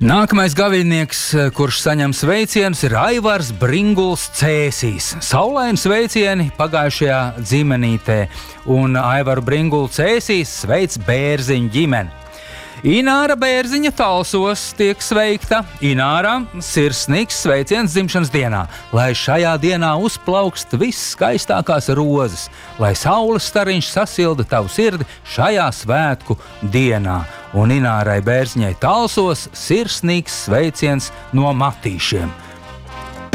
Nākamais gavinieks, kurš saņem sveicienus, ir Aivars Bringuls Cēsīs. Saulaini sveicieni pagājušajā dzimenītē, un Aivaru Bringulu Cēsīs sveic Bērziņu ģimeni. Ināra Bērziņa Talsos tiek sveikta. Ināra, sirsnīgs sveiciens dzimšanas dienā, lai šajā dienā uzplaukst visskaistākās rozes, lai saules stariņš sasilda tavu sirdi šajā svētku dienā. Un Inārai Bērziņai Talsos sirsnīgs sveiciens no Matīšiem.